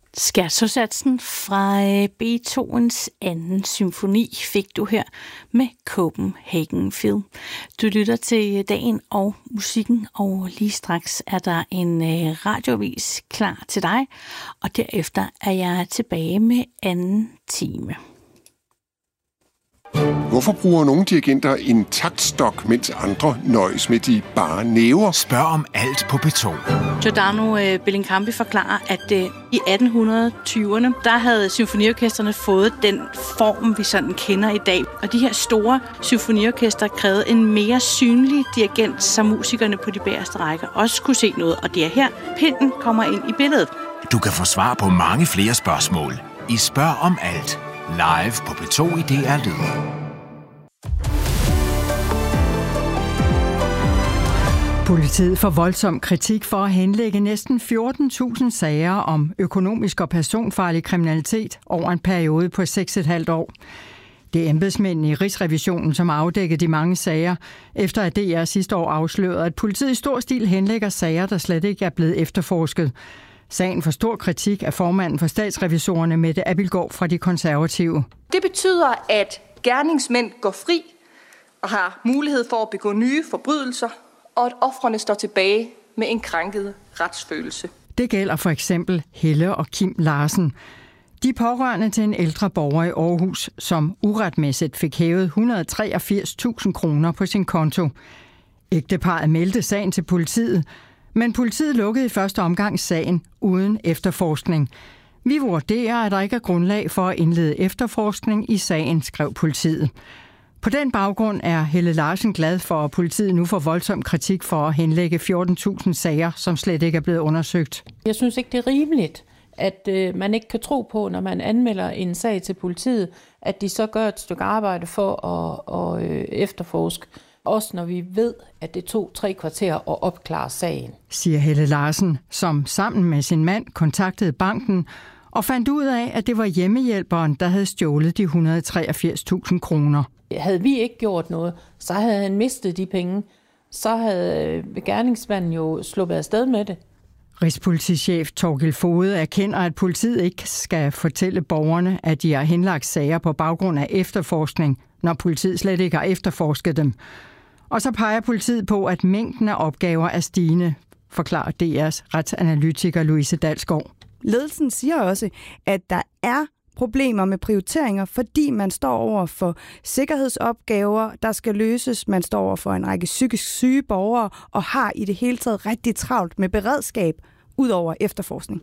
Scherzo-satsen fra Beethovens anden symfoni fik du her med Copenhagen Phil. Du lytter til Dagen og Musikken, og lige straks er der en radioavis klar til dig, og derefter er jeg tilbage med anden time. Hvorfor bruger nogle dirigenter en taktstok, mens andre nøjes med de bare næver? Spørg om alt på P2. Giordano Bellincampi forklarer, at i 1820'erne, der havde symfoniorkestrene fået den form, vi sådan kender i dag. Og de her store symfoniorkester krævede en mere synlig dirigent, så musikerne på de bagerste rækker også kunne se noget. Og det er her, pinden kommer ind i billedet. Du kan få svar på mange flere spørgsmål i Spørg om alt. Live på P2 i DR Lyd. Politiet får voldsom kritik for at henlægge næsten 14.000 sager om økonomisk og personfarlig kriminalitet over en periode på 6,5 år. Det er embedsmændene i Rigsrevisionen, som har afdækket de mange sager, efter at DR sidste år afslørede, at politiet i stor stil henlægger sager, der slet ikke er blevet efterforsket. Sagen får stor kritik af formanden for statsrevisorerne, Mette Abildgaard fra De Konservative. Det betyder, at gerningsmænd går fri og har mulighed for at begå nye forbrydelser, og at ofrene står tilbage med en krænket retsfølelse. Det gælder for eksempel Helle og Kim Larsen. De er pårørende til en ældre borger i Aarhus, som uretmæssigt fik hævet 183.000 kroner på sin konto. Ægteparret meldte sagen til politiet, men politiet lukkede i første omgang sagen uden efterforskning. Vi vurderer, at der ikke er grundlag for at indlede efterforskning i sagen, skrev politiet. På den baggrund er Helle Larsen glad for, at politiet nu får voldsom kritik for at henlægge 14.000 sager, som slet ikke er blevet undersøgt. Jeg synes ikke, det er rimeligt, at man ikke kan tro på, når man anmelder en sag til politiet, at de så gør et stykke arbejde for at efterforske. Også når vi ved, at det tog 3 kvarter at opklare sagen. Siger Helle Larsen, som sammen med sin mand kontaktede banken og fandt ud af, at det var hjemmehjælperen, der havde stjålet de 183.000 kroner. Havde vi ikke gjort noget, så havde han mistet de penge. Så havde gerningsmanden jo sluppet afsted med det. Rigspolitichef Torkild Foged erkender, at politiet ikke skal fortælle borgerne, at de har henlagt sager på baggrund af efterforskning, når politiet slet ikke har efterforsket dem. Og så peger politiet på, at mængden af opgaver er stigende, forklarer DR's retsanalytiker Louise Dalsgaard. Ledelsen siger også, at der er problemer med prioriteringer, fordi man står over for sikkerhedsopgaver, der skal løses. Man står over for en række psykisk syge borgere og har i det hele taget rigtig travlt med beredskab ud over efterforskning.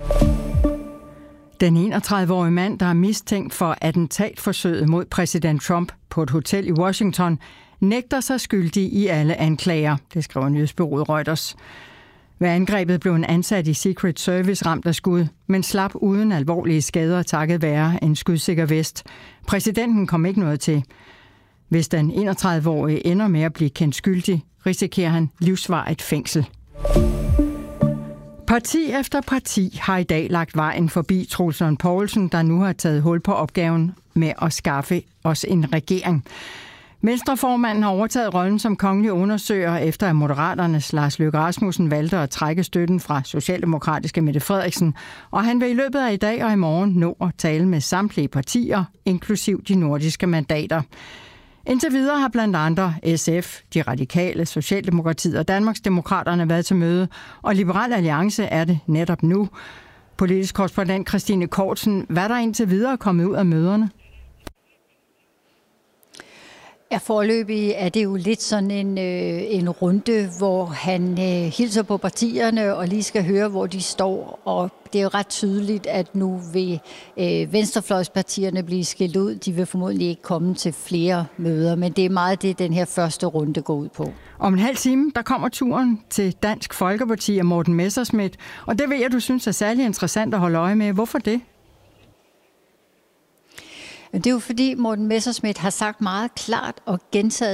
Den 31-årige mand, der er mistænkt for attentatforsøget mod præsident Trump på et hotel i Washington, nægter sig skyldig i alle anklager, det skriver nyhedsbureauet Reuters. Ved angrebet blev en ansat i Secret Service ramt af skud, men slap uden alvorlige skader takket være en skudsikker vest. Præsidenten kom ikke noget til. Hvis den 31-årige ender med at blive kendt skyldig, risikerer han livsvarigt fængsel. Parti efter parti har i dag lagt vejen forbi Troels Lund Poulsen, der nu har taget hul på opgaven med at skaffe os en regering. Venstreformanden har overtaget rollen som kongelig undersøger, efter at Moderaternes Lars Løkke Rasmussen valgte at trække støtten fra socialdemokratiske Mette Frederiksen, og han vil i løbet af i dag og i morgen nå at tale med samtlige partier, inklusiv de nordiske mandater. Indtil videre har blandt andre SF, De Radikale, Socialdemokratiet og Danmarksdemokraterne været til møde, og Liberal Alliance er det netop nu. Politisk korrespondent Christine Kortsen, hvad der indtil videre kommet ud af møderne? Ja, foreløbig er det jo lidt sådan en runde, hvor han hilser på partierne og lige skal høre, hvor de står. Og det er jo ret tydeligt, at nu vil venstrefløjspartierne blive skilt ud. De vil formodentlig ikke komme til flere møder, men det er meget det, den her første runde går ud på. Om en halv time, der kommer turen til Dansk Folkeparti og Morten Messerschmidt. Og det ved jeg, du synes er særlig interessant at holde øje med. Hvorfor det? Det er jo fordi Morten Messerschmidt har sagt meget klart og gentaget